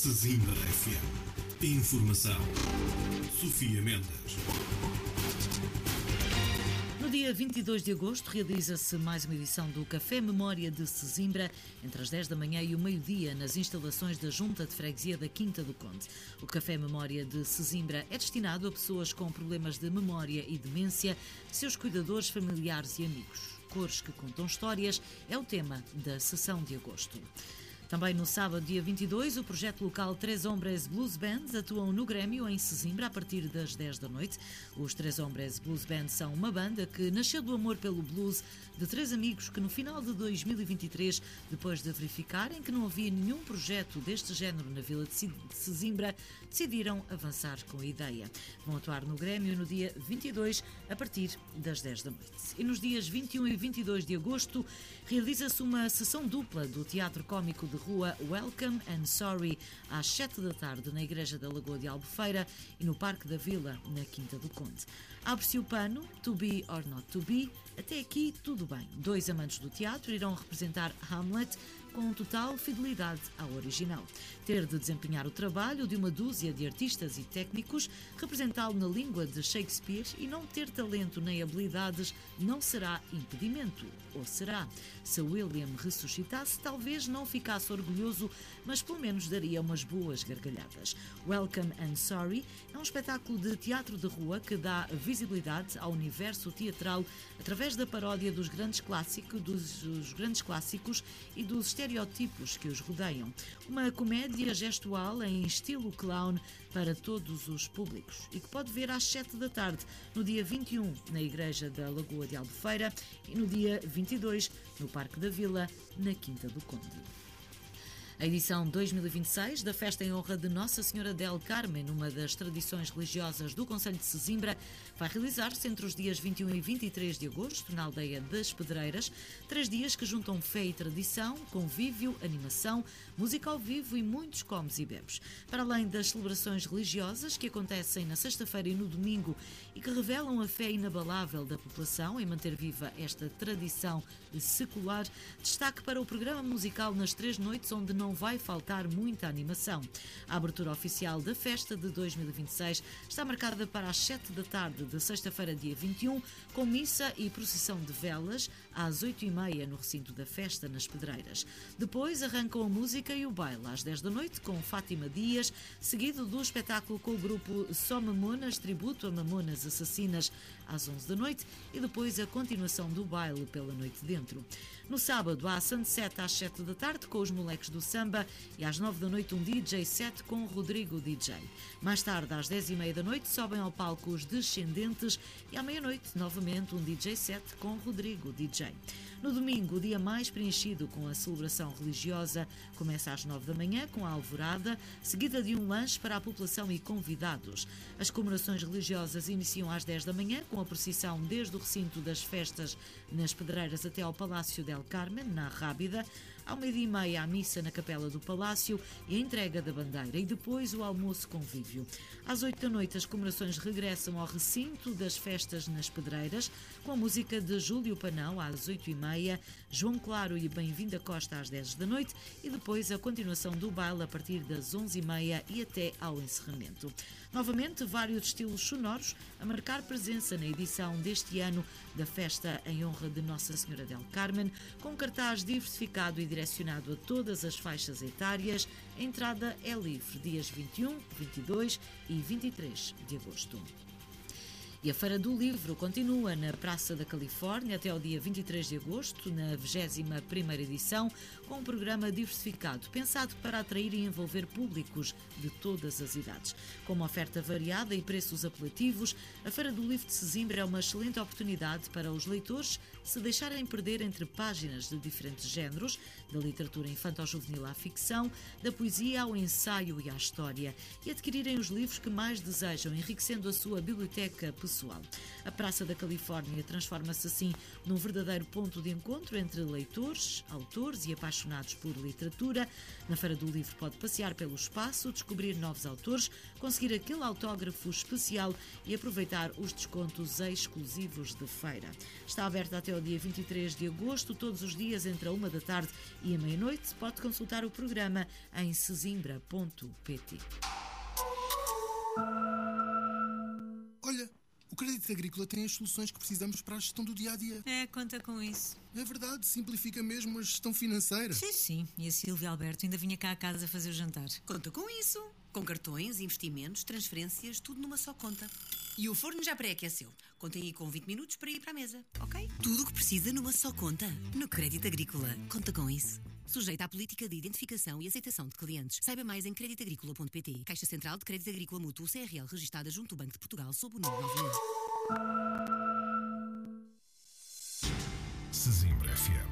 Sesimbra FM. Informação. Sofia Mendes. No dia 22 de agosto realiza-se mais uma edição do Café Memória de Sesimbra, entre as 10 da manhã e o meio-dia, nas instalações da Junta de Freguesia da Quinta do Conde. O Café Memória de Sesimbra é destinado a pessoas com problemas de memória e demência, seus cuidadores, familiares e amigos. Cores que contam histórias é o tema da sessão de agosto. Também no sábado, dia 22, o projeto local Três Hombres Blues Band atuam no Grêmio, em Sesimbra, a partir das 10 da noite. Os Três Hombres Blues Band são uma banda que nasceu do amor pelo blues de três amigos que, no final de 2023, depois de verificarem que não havia nenhum projeto deste género na vila de Sesimbra, decidiram avançar com a ideia. Vão atuar no Grêmio no dia 22, a partir das 10 da noite. E nos dias 21 e 22 de agosto, realiza-se uma sessão dupla do Teatro Cómico de Rua Welcome and Sorry, às 7 da tarde, na Igreja da Lagoa de Albufeira e no Parque da Vila, na Quinta do Conde. Abre-se o pano, To Be or Not To Be. Até aqui, tudo bem. Dois amantes do teatro irão representar Hamlet com total fidelidade ao original. Ter de desempenhar o trabalho de uma dúzia de artistas e técnicos, representá-lo na língua de Shakespeare e não ter talento nem habilidades não será impedimento. Ou será? Se William ressuscitasse, talvez não ficasse orgulhoso, mas pelo menos daria umas boas gargalhadas. Welcome and Sorry é um espetáculo de teatro de rua que dá visibilidade ao universo teatral através da paródia dos grandes clássicos e dos estereótipos que os rodeiam. Uma comédia gestual em estilo clown para todos os públicos e que pode ver às 7 da tarde, no dia 21, na Igreja da Lagoa de Albufeira e no dia 22, no Parque da Vila, na Quinta do Conde. A edição 2026 da Festa em Honra de Nossa Senhora del Carmen, uma das tradições religiosas do Concelho de Sesimbra, vai realizar-se entre os dias 21 e 23 de agosto, na aldeia das Pedreiras, 3 dias que juntam fé e tradição, convívio, animação, música ao vivo e muitos comes e bebes. Para além das celebrações religiosas que acontecem na sexta-feira e no domingo e que revelam a fé inabalável da população em manter viva esta tradição secular, destaque para o programa musical nas 3 noites, onde não vai faltar muita animação. A abertura oficial da festa de 2026 está marcada para as 7 da tarde de sexta-feira, dia 21, com missa e procissão de velas às 8h30 no recinto da festa, nas Pedreiras. Depois arrancam a música e o baile às 10 da noite com Fátima Dias, seguido do espetáculo com o grupo Só Mamonas, tributo a Mamonas Assassinas, às 11 da noite, e depois a continuação do baile pela noite dentro. No sábado há Sunset às 7 da tarde com os Moleques do Samba e às 9 da noite um DJ set com Rodrigo DJ. Mais tarde, às 10h30 da noite, sobem ao palco os Descendentes e à meia-noite, novamente, um DJ set com Rodrigo DJ. No domingo, o dia mais preenchido com a celebração religiosa começa às 9 da manhã com a alvorada, seguida de um lanche para a população e convidados. As comemorações religiosas iniciam às 10 da manhã com a procissão desde o recinto das festas nas Pedreiras até ao Palácio del Carmen, na Rábida. Ao 12h30 a missa na Capela do Palácio e a entrega da bandeira e depois o almoço convívio. Às 8 da noite as comemorações regressam ao recinto das festas nas Pedreiras com a música de Júlio Panão às 8h30, João Claro e Bem-vinda Costa às 10 da noite e depois a continuação do baile a partir das 11h30 e até ao encerramento. Novamente, vários estilos sonoros a marcar presença na edição deste ano da Festa em Honra de Nossa Senhora del Carmen, com um cartaz diversificado e direcionado a todas as faixas etárias. A entrada é livre, dias 21, 22 e 23 de agosto. E a Feira do Livro continua na Praça da Califórnia até ao dia 23 de agosto, na 21ª edição, com um programa diversificado, pensado para atrair e envolver públicos de todas as idades. Com uma oferta variada e preços apelativos, a Feira do Livro de Sesimbra é uma excelente oportunidade para os leitores se deixarem perder entre páginas de diferentes géneros, da literatura infanto-juvenil à ficção, da poesia ao ensaio e à história, e adquirirem os livros que mais desejam, enriquecendo a sua biblioteca pessoal pessoal. A Praça da Califórnia transforma-se assim num verdadeiro ponto de encontro entre leitores, autores e apaixonados por literatura. Na Feira do Livro pode passear pelo espaço, descobrir novos autores, conseguir aquele autógrafo especial e aproveitar os descontos exclusivos de feira. Está aberta até o dia 23 de agosto, todos os dias entre a 1 da tarde e a meia-noite. Pode consultar o programa em sesimbra.pt. Olha, o Crédito Agrícola tem as soluções que precisamos para a gestão do dia-a-dia. Conta com isso. É verdade, simplifica mesmo a gestão financeira. Sim. E a Silvia Alberto ainda vinha cá a casa fazer o jantar. Conta com isso. Com cartões, investimentos, transferências, tudo numa só conta. E o forno já pré-aqueceu. Contem aí com 20 minutos para ir para a mesa, ok? Tudo o que precisa numa só conta. No Crédito Agrícola. Conta com isso. Sujeita à política de identificação e aceitação de clientes. Saiba mais em creditagricola.pt. Caixa Central de Crédito Agrícola Mútuo CRL, registada junto ao Banco de Portugal sob o número 9000. Sesimbra FM.